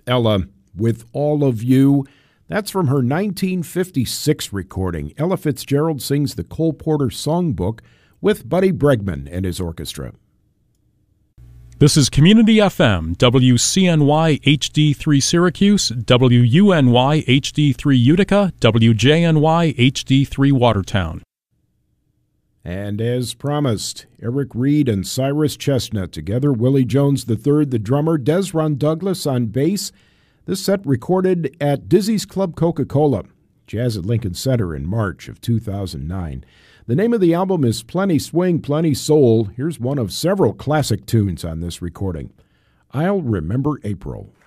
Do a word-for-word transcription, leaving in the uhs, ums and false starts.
Ella, With All of You. That's from her nineteen fifty-six recording. Ella Fitzgerald sings the Cole Porter Songbook with Buddy Bregman and his orchestra. This is Community F M, W C N Y H D three Syracuse, W U N Y H D three Utica, W J N Y H D three Watertown. And as promised, Eric Reed and Cyrus Chestnut together, Willie Jones the third, the drummer, Desron Douglas on bass. This set recorded at Dizzy's Club Coca-Cola, Jazz at Lincoln Center in March of two thousand nine. The name of the album is Plenty Swing, Plenty Soul. Here's one of several classic tunes on this recording, I'll Remember April.